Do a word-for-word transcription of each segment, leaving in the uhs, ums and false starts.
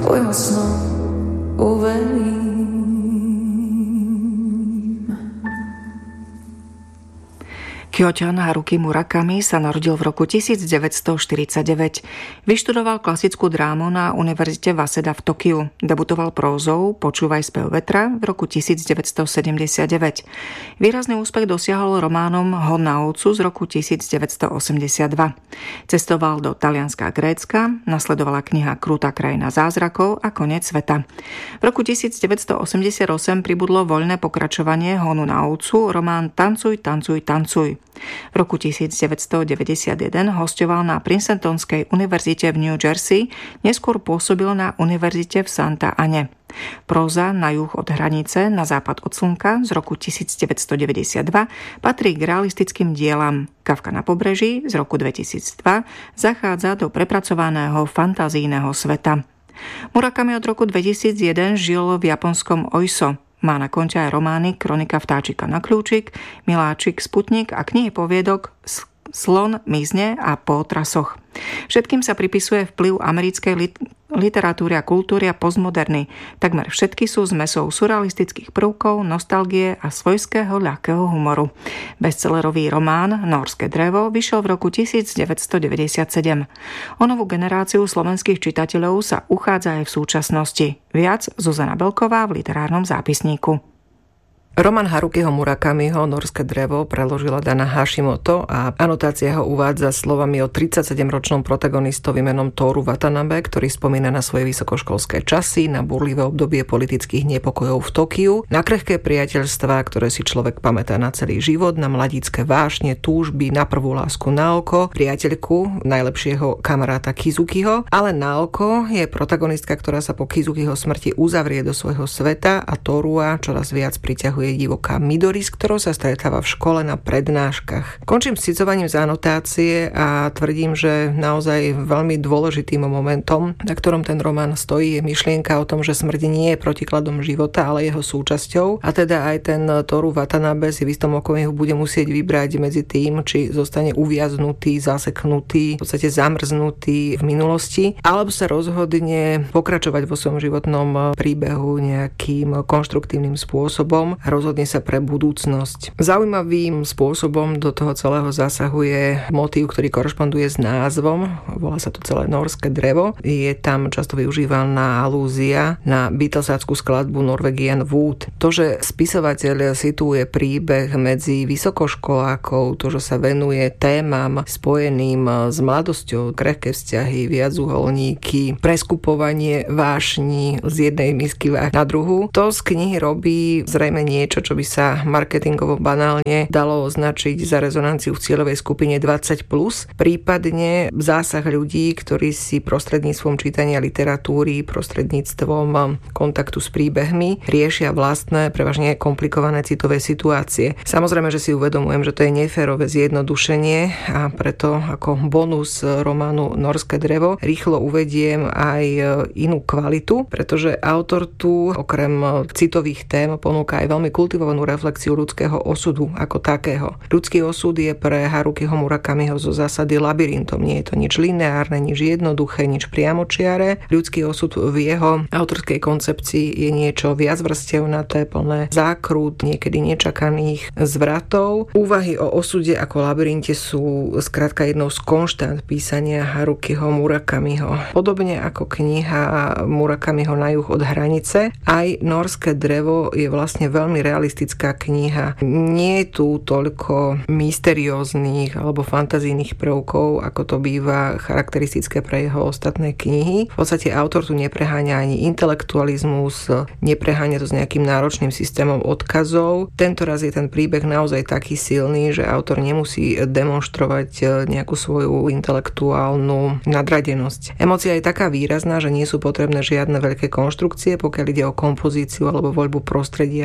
tvojho snu uverím. Kyoťan Haruki Murakami sa narodil v roku devätnásťstoštyridsaťdeväť. Vyštudoval klasickú drámu na univerzite Waseda v Tokiu. Debutoval prózou Počúvaj spev vetra v roku devätnásťstosedemdesiatdeväť. Výrazný úspech dosiahol románom Hon na ovcu z roku devätnásťstoosemdesiatdva. Cestoval do Talianska a Grécka, nasledovala kniha Krutá krajina zázrakov a Koniec sveta. V roku devätnásťstoosemdesiatosem pribudlo voľné pokračovanie Honu na ovcu, román Tancuj, tancuj, tancuj. V roku devätnásťstodeväťdesiatjeden hosťoval na Princetonskej univerzite v New Jersey, neskôr pôsobil na univerzite v Santa Ane. Próza Na juh od hranice, na západ od slnka z roku devätnásťstodeväťdesiatdva patrí k realistickým dielam. Kafka na pobreží z roku dvetisícdva zachádza do prepracovaného fantazijného sveta. Murakami od roku dvetisícjeden žil v japonskom Oiso. Má na konte aj romány Kronika vtáčika na kľúčik, Miláčik, Sputnik a knihy poviedok Slon, Mizne a Po otrasoch. Všetkým sa pripisuje vplyv americkej lit- literatúry a kultúry a postmoderny. Takmer všetky sú zmesou surrealistických prvkov, nostalgie a svojského ľahkého humoru. Bestsellerový román Nórske drevo vyšiel v roku devätnásťstodeväťdesiatsedem. O novú generáciu slovenských čitateľov sa uchádza aj v súčasnosti. Viac Zuzana Belková v literárnom zápisníku. Román Harukiho Murakamiho Nórske drevo preložila Dana Hashimoto a anotácia ho uvádza slovami o tridsaťsedemročnom protagonistovi menom Toru Watanabe, ktorý spomína na svoje vysokoškolské časy, na burlivé obdobie politických nepokojov v Tokiu, na krehké priateľstvá, ktoré si človek pamätá na celý život, na mladícke vášne, túžby, na prvú lásku na oko, priateľku najlepšieho kamaráta Kizukiho, ale na oko je protagonistka, ktorá sa po Kizukiho smrti uzavrie do svojho sveta a Torua čoraz viac priťahuje je divoká Midori, s ktorou sa stretáva v škole na prednáškach. Končím s citovaním z anotácie a tvrdím, že naozaj veľmi dôležitým momentom, na ktorom ten román stojí, je myšlienka o tom, že smrť nie je protikladom života, ale jeho súčasťou. A teda aj ten Toru Watanabe si v istom okamihu bude musieť vybrať medzi tým, či zostane uviaznutý, zaseknutý, v podstate zamrznutý v minulosti, alebo sa rozhodne pokračovať vo svojom životnom príbehu nejakým konštruktívnym spôsobom. Rozhodne sa pre budúcnosť. Zaujímavým spôsobom do toho celého zasahuje motív, ktorý korešponduje s názvom. Volá sa to celé Nórske drevo. Je tam často využívaná alúzia na Beatlesáckú skladbu Norwegian Wood. To, že spisovateľ situuje príbeh medzi vysokoškolákov, to, že sa venuje témam spojeným s mladosťou, krehké vzťahy, viacuholníky, preskupovanie vášni z jednej misky na druhú, to z knihy robí zrejme nie niečo, čo by sa marketingovo banálne dalo označiť za rezonanciu v cieľovej skupine dvadsať plus, prípadne zásah ľudí, ktorí si prostredníctvom čítania literatúry, prostredníctvom kontaktu s príbehmi riešia vlastné, prevažne komplikované citové situácie. Samozrejme, že si uvedomujem, že to je neférové zjednodušenie a preto ako bonus románu Nórske drevo rýchlo uvediem aj inú kvalitu, pretože autor tu okrem citových tém ponúka aj veľmi kultivovanú reflexiu ľudského osudu ako takého. Ľudský osud je pre Harukiho Murakamiho zo zásady labyrintom. Nie je to nič lineárne, nič jednoduché, nič priamočiare. Ľudský osud v jeho autorskej koncepcii je niečo viacvrstevnaté, plné zákrut, niekedy nečakaných zvratov. Úvahy o osude ako labyrinte sú skrátka jednou z konštant písania Harukiho Murakamiho. Podobne ako kniha Murakamiho Na juh od hranice, aj Nórske drevo je vlastne veľmi realistická kniha. Nie je tu toľko mysterióznych alebo fantazijných prvkov, ako to býva charakteristické pre jeho ostatné knihy. V podstate autor tu nepreháňa ani intelektualizmus, nepreháňa to s nejakým náročným systémom odkazov. Tento raz je ten príbeh naozaj taký silný, že autor nemusí demonštrovať nejakú svoju intelektuálnu nadradenosť. Emócia je taká výrazná, že nie sú potrebné žiadne veľké konštrukcie, pokiaľ ide o kompozíciu alebo voľbu prostredia hrdinov.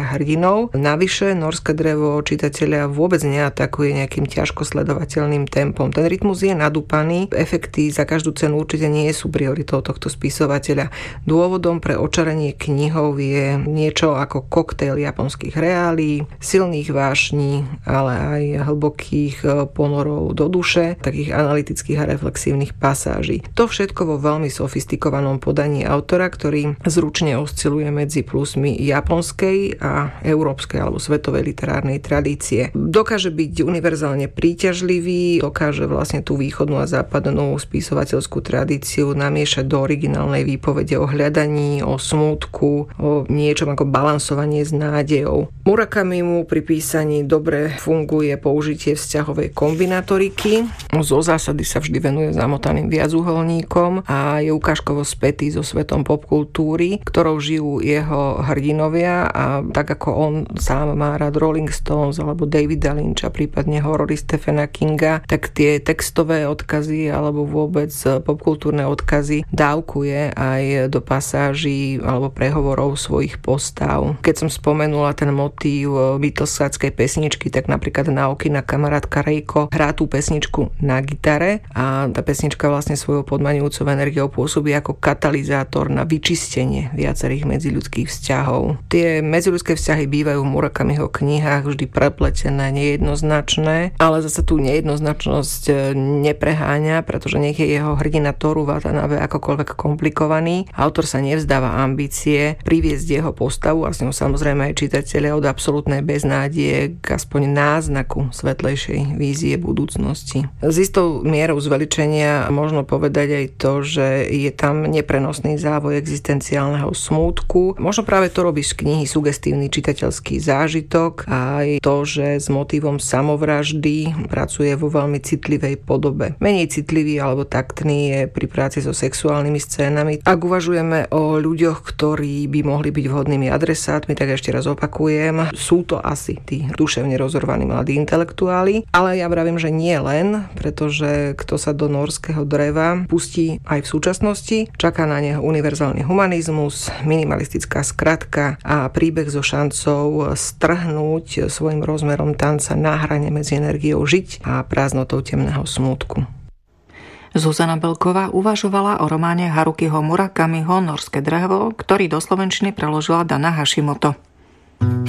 dejinov. Navyše, norské drevo čitateľa vôbec neatakuje nejakým ťažko sledovateľným tempom. Ten rytmus je nadúpaný, efekty za každú cenu určite nie sú prioritou tohto spisovateľa. Dôvodom pre očarenie knihou je niečo ako koktail japonských reálií, silných vášní, ale aj hlbokých ponorov do duše, takých analytických a reflexívnych pasáží. To všetko vo veľmi sofistikovanom podaní autora, ktorý zručne osciluje medzi plusmi japonskej a európskej alebo svetovej literárnej tradície. Dokáže byť univerzálne príťažlivý, dokáže vlastne tú východnú a západnú spisovateľskú tradíciu namiešať do originálnej výpovede o hľadaní, o smútku, o niečom ako balansovanie s nádejou. Murakamimu pri písaní dobre funguje použitie vzťahovej kombinatoriky. Zo zásady sa vždy venuje zamotaným viacuholníkom a je ukážkovo spätý so svetom popkultúry, ktorou žijú jeho hrdinovia a tak ako on sám má rád Rolling Stones alebo Davida Lyncha, prípadne horory Stephena Kinga, tak tie textové odkazy alebo vôbec popkultúrne odkazy dávkuje aj do pasáží alebo prehovorov svojich postav. Keď som spomenula ten motív Beatlesáckej pesničky, tak napríklad Naokina kamarátka Reiko hrá tú pesničku na gitare a tá pesnička vlastne svojou podmaňujúcou energiou pôsobí ako katalizátor na vyčistenie viacerých medziľudských vzťahov. Tie medziľudské vzťahy bývajú v Murakamiho knihách vždy prepletené, nejednoznačné, ale zase tú nejednoznačnosť nepreháňa, pretože nech je jeho hrdina Toru Watanabe akokoľvek komplikovaný. Autor sa nevzdáva ambície priviesť jeho postavu a s ňou samozrejme aj čitateľe od absolútnej beznádie k aspoň náznaku svetlejšej vízie budúcnosti. S istou mierou zveličenia možno povedať aj to, že je tam neprenosný závoj existenciálneho smútku. Možno práve to robí z knihy sugestívny čitateľský zážitok a aj to, že s motívom samovraždy pracuje vo veľmi citlivej podobe. Menej citlivý alebo taktný je pri práci so sexuálnymi scénami. Ak uvažujeme o ľuďoch, ktorí by mohli byť vhodnými adresátmi, tak ešte raz opakujem, sú to asi tí duševne rozorvaní mladí intelektuáli, ale ja vravím, že nie len, pretože kto sa do norského dreva pustí aj v súčasnosti, čaká na neho univerzálny humanizmus, minimalistická skratka a príbeh so šancou strhnúť svojim rozmerom tanca na hrane medzi energiou žiť a prázdnotou temného smútku. Zuzana Belková uvažovala o románe Harukiho Murakamiho Norské drevo, ktorý do slovenčiny preložila Dana Hashimoto.